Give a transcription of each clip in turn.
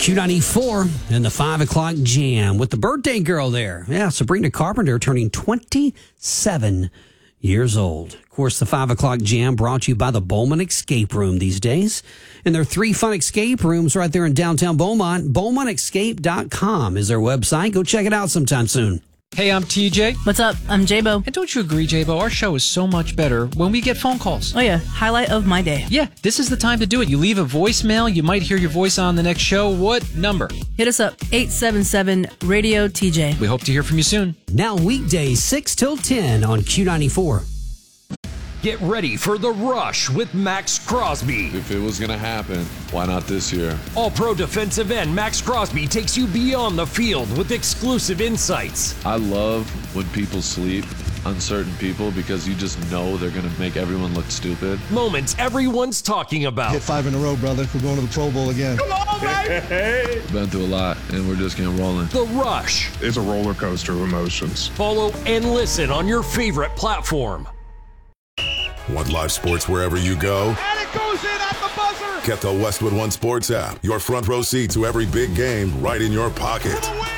Q94 and the 5 o'clock jam with the birthday girl there. Yeah, Sabrina Carpenter turning 27 years old. Of course, the 5 o'clock jam brought to you by the Bowman Escape Room these days. And there are 3 fun escape rooms right there in downtown Beaumont. BowmanEscape.com is their website. Go check it out sometime soon. Hey, I'm TJ. What's up? I'm J-Bo. And don't you agree, J-Bo? Our show is so much better when we get phone calls. Oh, yeah. Highlight of my day. Yeah, this is the time to do it. You leave a voicemail. You might hear your voice on the next show. What number? Hit us up. 877-RADIO-TJ. We hope to hear from you soon. Now weekdays 6 till 10 on Q94. Get ready for The Rush with Max Crosby. If it was going to happen, why not this year? All-pro defensive end Max Crosby takes you beyond the field with exclusive insights. I love when people sleep on certain people because you just know they're going to make everyone look stupid. Moments everyone's talking about. Hit 5 in a row, brother. We're going to the Pro Bowl again. Come on, baby! Been through a lot, and we're just getting rolling. The Rush. It's a roller coaster of emotions. Follow and listen on your favorite platform. Want live sports wherever you go? And it goes in at the buzzer! Get the Westwood One Sports app. Your front row seat to every big game right in your pocket. For the win!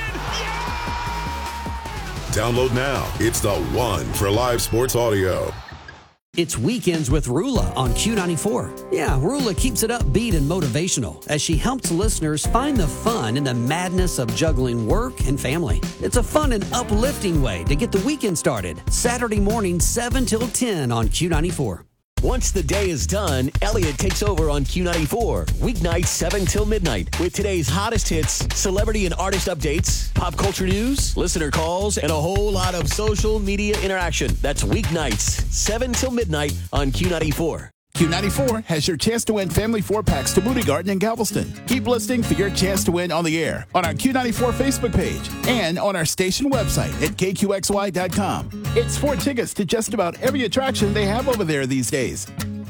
Yeah! Download now. It's the one for live sports audio. It's Weekends with Rula on Q94. Yeah, Rula keeps it upbeat and motivational as she helps listeners find the fun in the madness of juggling work and family. It's a fun and uplifting way to get the weekend started. Saturday morning, 7 till 10 on Q94. Once the day is done, Elliot takes over on Q94. Weeknights 7 till midnight with today's hottest hits, celebrity and artist updates, pop culture news, listener calls, and a whole lot of social media interaction. That's weeknights 7 till midnight on Q94. Q94 has your chance to win family 4-packs to Moody Garden in Galveston. Keep listening for your chance to win on the air, on our Q94 Facebook page, and on our station website at kqxy.com. It's 4 tickets to just about every attraction they have over there these days.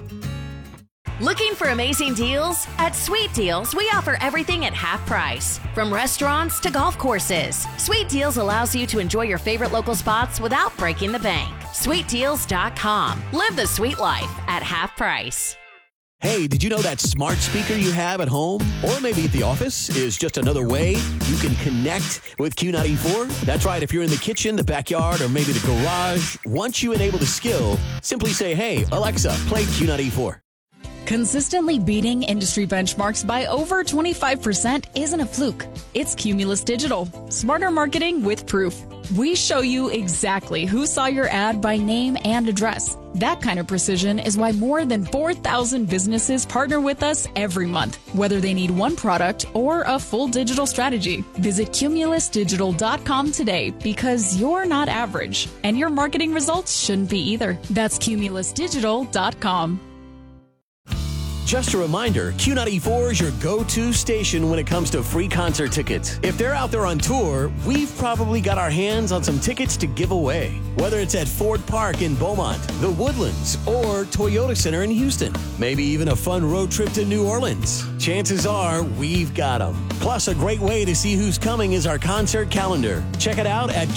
Looking for amazing deals? At Sweet Deals, we offer everything at half price. From restaurants to golf courses, Sweet Deals allows you to enjoy your favorite local spots without breaking the bank. SweetDeals.com. Live the sweet life at half price. Hey, did you know that smart speaker you have at home or maybe at the office is just another way you can connect with Q94? That's right. If you're in the kitchen, the backyard, or maybe the garage, once you enable the skill, simply say, "Hey, Alexa, play Q94." Consistently beating industry benchmarks by over 25% isn't a fluke. It's Cumulus Digital. Smarter marketing with proof. We show you exactly who saw your ad by name and address. That kind of precision is why more than 4,000 businesses partner with us every month, whether they need one product or a full digital strategy. Visit cumulusdigital.com today because you're not average, and your marketing results shouldn't be either. That's cumulusdigital.com. Just a reminder, Q94 is your go-to station when it comes to free concert tickets. If they're out there on tour, we've probably got our hands on some tickets to give away. Whether it's at Ford Park in Beaumont, the Woodlands, or Toyota Center in Houston. Maybe even a fun road trip to New Orleans. Chances are we've got them. Plus, a great way to see who's coming is our concert calendar. Check it out at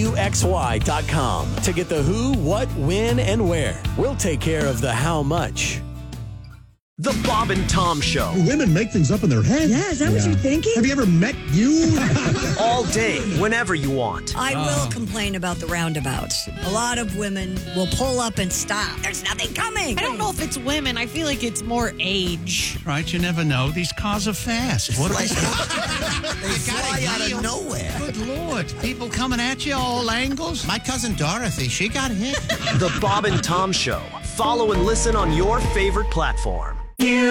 kqxy.com to get the who, what, when, and where. We'll take care of the how much. The Bob and Tom Show. Women make things up in their head. Yeah, is that what you're thinking? Have you ever met you? All day, whenever you want. I will complain about the roundabouts. A lot of women will pull up and stop. There's nothing coming. I don't know if it's women. I feel like it's more age. Right, you never know. These cars are fast. What are they? They fly out of nowhere. Good Lord. People coming at you all angles. My cousin Dorothy, she got hit. The Bob and Tom Show. Follow and listen on your favorite platform.